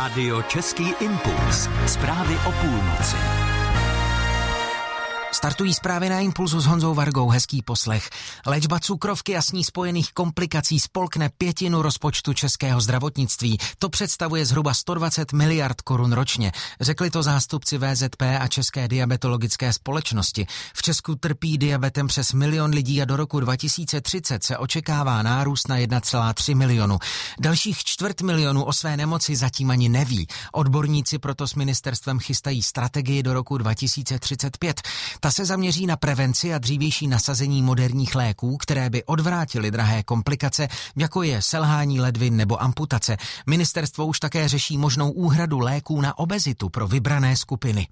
Rádio Český impuls. Zprávy o půlnoci. Startují zprávy na Impulsu s Honzou Vargou. Hezký poslech. Léčba cukrovky a s ní spojených komplikací spolkne 1/5 rozpočtu českého zdravotnictví. To představuje zhruba 120 miliard korun ročně. Řekli to zástupci VZP a České diabetologické společnosti. V Česku trpí diabetem přes 1 milion lidí a do roku 2030 se očekává nárůst na 1,3 milionu. Dalších 250 000 o své nemoci zatím ani neví. Odborníci proto s ministerstvem chystají strategii do roku 2035. Ta se zaměří na prevenci a dřívější nasazení moderních léků, které by odvrátily drahé komplikace, jako je selhání ledvin nebo amputace. Ministerstvo už také řeší možnou úhradu léků na obezitu pro vybrané skupiny.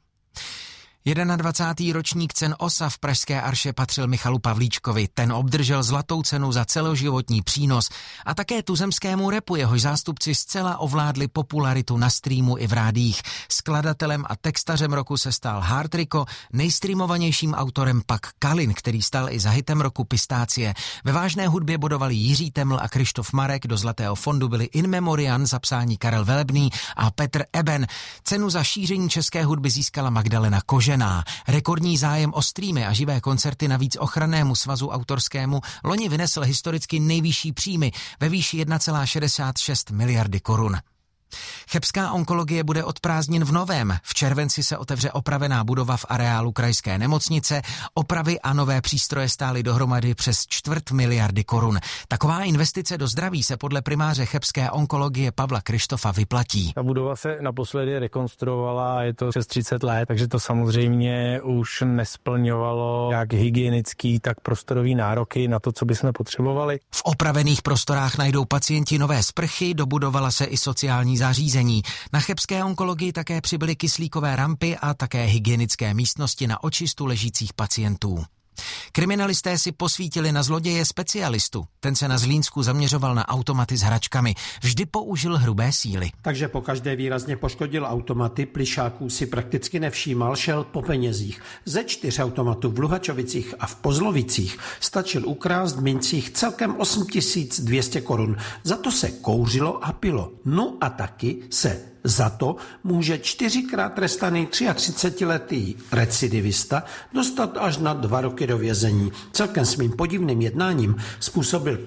21. ročník cen OSA v pražské Arše patřil Michalu Pavlíčkovi. Ten obdržel zlatou cenu za celoživotní přínos a také tuzemskému rapu, jehož zástupci zcela ovládli popularitu na streamu i v rádiích. Skladatelem a textařem roku se stal Hard Rico, nejstreamovanějším autorem pak Kalin, který stal i za hitem roku Pistácie. Ve vážné hudbě bodovali Jiří Teml a Krištof Marek, do Zlatého fondu byli in memoriam zapsání Karel Velebný a Petr Eben. Cenu za šíření české hudby získala Magdalena Kožená. Rekordní zájem o streamy a živé koncerty navíc ochrannému svazu autorskému loni vynesl historicky nejvyšší příjmy ve výši 1,66 miliardy korun. Chebská onkologie bude od prázdnin v Novém. V červenci se otevře opravená budova v areálu krajské nemocnice. Opravy a nové přístroje stály dohromady přes 250 miliardy korun. Taková investice do zdraví se podle primáře chebské onkologie Pavla Krištofa vyplatí. Ta budova se naposledy rekonstruovala, je to přes 30 let, takže to samozřejmě už nesplňovalo jak hygienický, tak prostorový nároky na to, co bychom potřebovali. V opravených prostorách najdou pacienti nové sprchy, dobudovala se i sociální zařízení. Na chebské onkologii také přibyly kyslíkové rampy a také hygienické místnosti na očistu ležících pacientů. Kriminalisté si posvítili na zloděje specialistu. Ten se na Zlínsku zaměřoval na automaty s hračkami. Vždy použil hrubé síly. Takže pokaždé výrazně poškodil automaty, plišáků si prakticky nevšímal, šel po penězích. Ze 4 automatů v Luhačovicích a v Pozlovicích stačil ukrást v mincích celkem 8200 korun. Za to se kouřilo a pilo. No a taky se za to může 4krát trestaný 33letý recidivista dostat až na 2 roky do vězení. Celkem svým podivným jednáním způsobil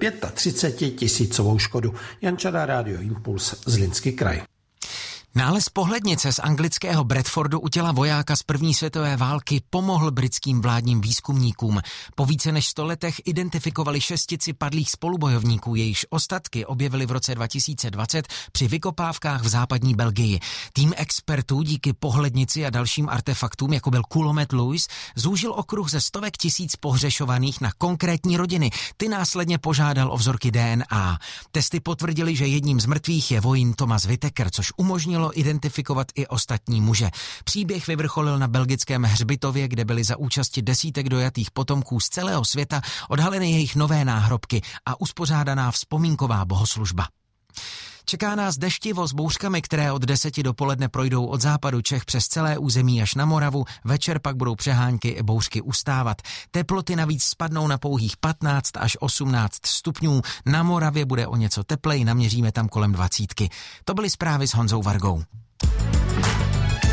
35 000 škodu. Jan Čada, Rádio Impuls, Zlínský kraj. Nález pohlednice z anglického Bradfordu u těla vojáka z první světové války pomohl britským vládním výzkumníkům. Po více než 100 letech identifikovali 6 padlých spolubojovníků, jejichž ostatky objevili v roce 2020 při vykopávkách v západní Belgii. Tým expertů díky pohlednici a dalším artefaktům, jako byl kulomet Lewis, zúžil okruh ze stovek tisíc pohřešovaných na konkrétní rodiny. Ty následně požádal o vzorky DNA. Testy potvrdili, že jedním z mrtvých je vojín Thomas Whittaker, což umožnilo identifikovat i ostatní muže. Příběh vyvrcholil na belgickém hřbitově, kde byly za účasti desítek dojatých potomků z celého světa odhaleny jejich nové náhrobky a uspořádaná vzpomínková bohoslužba. Čeká nás deštivo s bouřkami, které od 10 dopoledne projdou od západu Čech přes celé území až na Moravu. Večer pak budou přehánky i bouřky ustávat. Teploty navíc spadnou na pouhých 15 až 18 stupňů. Na Moravě bude o něco tepleji, naměříme tam kolem 20. To byly zprávy s Honzou Vargou.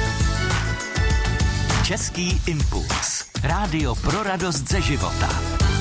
Český impuls. Rádio pro radost ze života.